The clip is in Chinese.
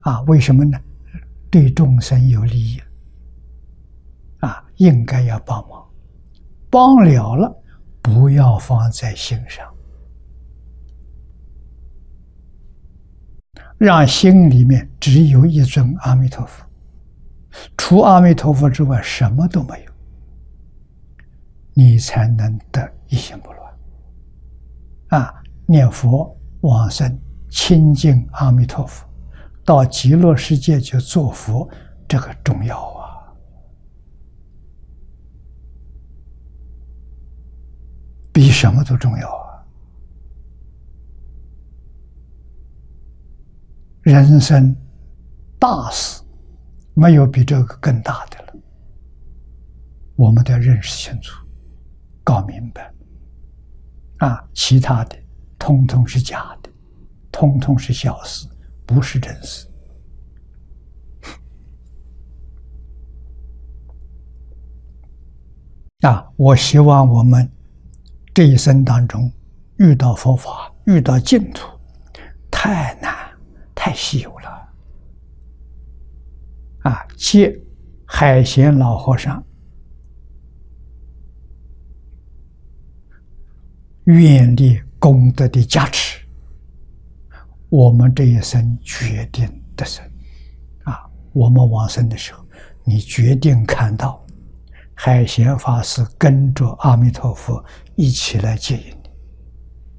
为什么呢？对众生有利益应该要帮忙，帮了了，不要放在心上，让心里面只有一尊阿弥陀佛，除阿弥陀佛之外什么都没有，你才能得一心不乱。念佛往生亲近阿弥陀佛，到极乐世界去做佛，这个重要比什么都重要人生大事没有比这个更大的了，我们得认识清楚，搞明白其他的通通是假的，通通是小事，不是真事。我希望我们这一生当中遇到佛法，遇到净土，太难，太稀有了。借海贤老和尚愿力功德的加持，我们这一生决定得生。我们往生的时候，你决定看到海贤法师跟着阿弥陀佛一起来接引。